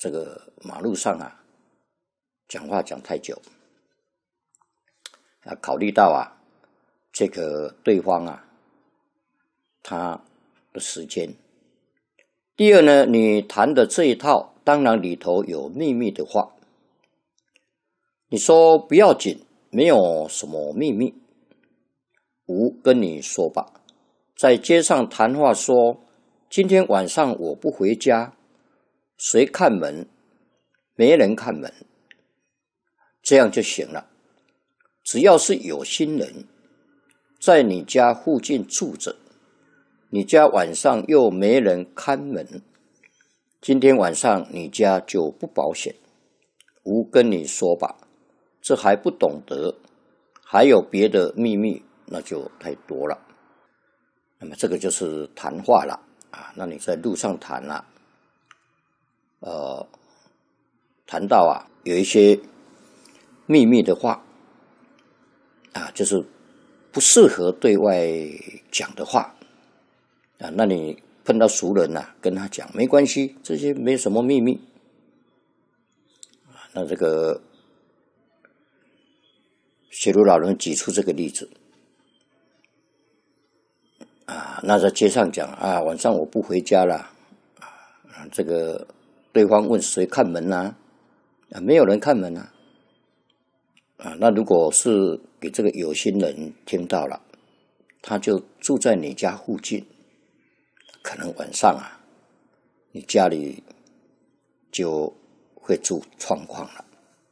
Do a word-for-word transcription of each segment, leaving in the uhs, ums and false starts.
这个马路上啊讲话讲太久啊，考虑到啊这个对方啊他的时间。第二呢，你谈的这一套当然里头有秘密的话，你说不要紧，没有什么秘密，吾跟你说吧，在街上谈话说今天晚上我不回家，谁看门？没人看门，这样就行了。只要是有心人在你家附近住着，你家晚上又没人看门，今天晚上你家就不保险。吾跟你说吧，这还不懂得，还有别的秘密，那就太多了。那么这个就是谈话了啊。那你在路上谈了、啊，呃，谈到啊有一些秘密的话啊，就是不适合对外讲的话啊。那你碰到熟人啊，跟他讲没关系，这些没什么秘密啊。那这个雪茹老人举出这个例子啊，那在街上讲啊，晚上我不回家了啊，这个对方问谁看门啊？啊，没有人看门啊。啊，那如果是给这个有心人听到了，他就住在你家附近，可能晚上啊，你家里就会出状况了。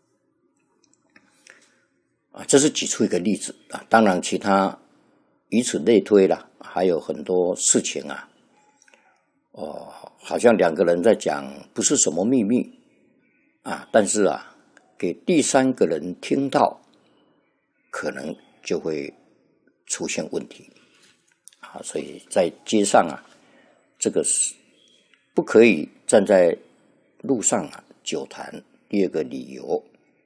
啊，这是举出一个例子啊，当然其他以此类推了，还有很多事情啊，哦，好像两个人在讲不是什么秘密啊，但是啊，给第三个人听到，可能就会出现问题啊，所以在街上啊，这个是不可以站在路上啊久谈。第二个理由，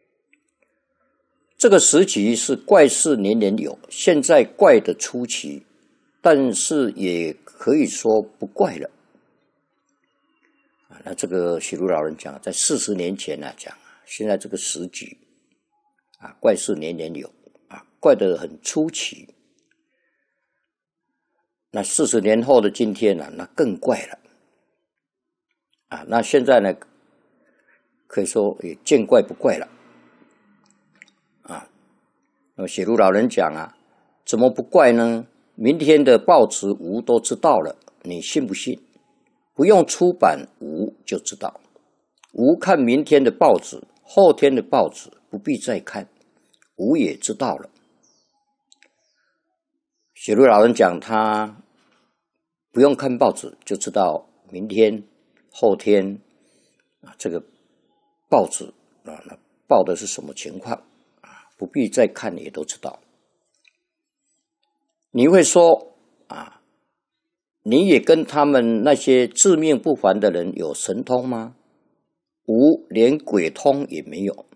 这个时期是怪事年年有，现在怪的初期，但是也可以说不怪了。啊，那这个许茹老人讲，在四十年前呢、啊、讲，现在这个时局啊，怪事年年有啊，怪得很出奇。那四十年后的今天呢、啊，那更怪了啊。那现在呢，可以说也见怪不怪了啊。那么雪茹老人讲啊，怎么不怪呢？明天的报纸吾都知道了，你信不信？不用出版吾就知道。吾看明天的报纸，后天的报纸不必再看，吾也知道了。雪茹老人讲，他不用看报纸就知道明天、后天啊，这个报纸啊，那报的是什么情况啊？不必再看也都知道。你会说啊，你也跟他们那些自命不凡的人有神通吗？吾连鬼通也没有。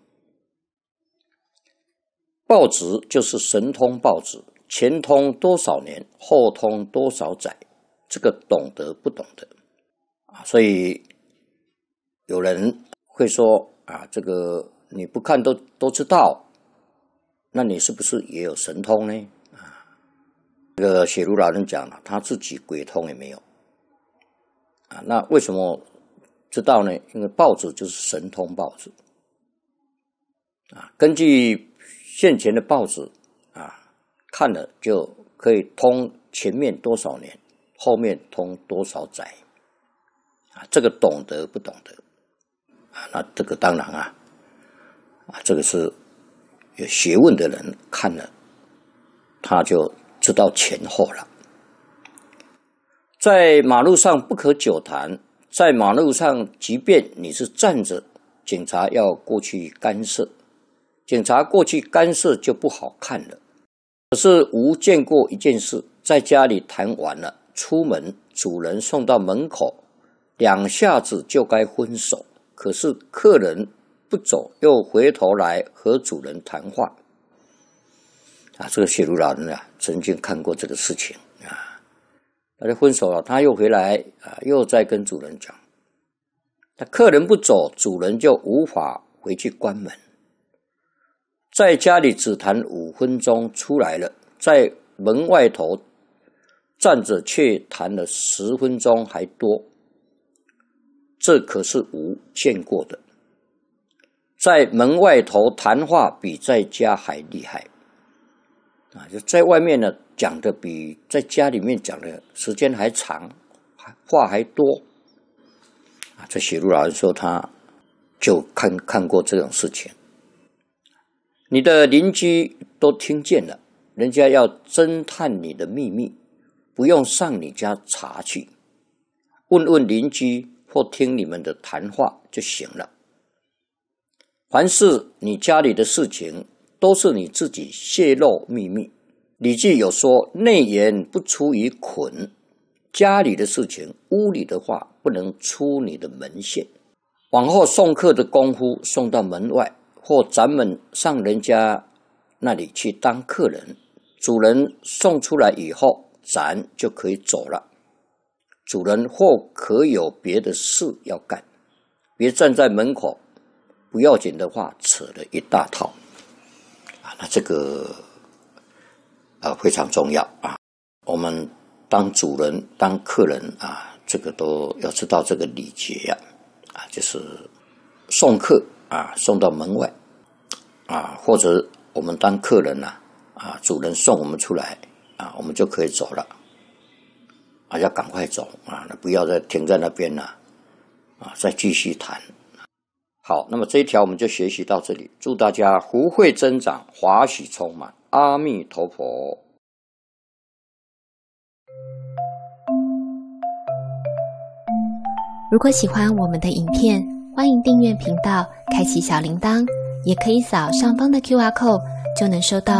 报纸就是神通报纸，前通多少年，后通多少载，这个懂得不懂得啊？所以有人会说啊，这个你不看都都知道，那你是不是也有神通呢？啊，这个雪茹老人讲了，他自己鬼通也没有啊。那为什么知道呢？因为报纸就是神通报纸啊，根据现前的报纸啊，看了就可以通前面多少年，后面通多少载啊，这个懂得不懂得啊？那这个当然啊，啊，这个是有学问的人看了，他就知道前后了。在马路上不可久谈，在马路上，即便你是站着，警察要过去干涉，警察过去干涉就不好看了。可是吾见过一件事，在家里谈完了，出门主人送到门口，两下子就该分手，可是客人不走，又回头来和主人谈话啊。这个雪茹老人啊，曾经看过这个事情啊。他就分手了，他又回来啊，又再跟主人讲。 那客人不走，主人就无法回去关门。在家里只谈五分钟，出来了，在门外头站着却谈了十分钟还多，这可是无见过的。在门外头谈话比在家还厉害啊！就在外面呢讲的比在家里面讲的时间还长，话还多啊！这写入老人说他就看看过这种事情。你的邻居都听见了，人家要侦探你的秘密，不用上你家查去，问问邻居或听你们的谈话就行了。凡是你家里的事情，都是你自己泄露秘密。礼记有说，内言不出于捆，家里的事情，屋里的话不能出你的门线。往后送客的功夫送到门外，或咱们上人家那里去当客人，主人送出来以后，咱就可以走了。主人或可有别的事要干，别站在门口，不要紧的话扯了一大套啊！那这个啊非常重要啊！我们当主人、当客人啊，这个都要知道这个礼节呀啊，就是送客啊，送到门外啊，或者我们当客人呐啊，主人送我们出来啊，我们就可以走了啊，要赶快走啊，不要再停在那边了啊，再继续谈。好，那么这一条我们就学习到这里，祝大家福慧增长，华喜充满，阿弥陀佛。 如果喜欢我们的影片，欢迎订阅频道，开启小铃铛，也可以扫上方的 Q R code，就能收到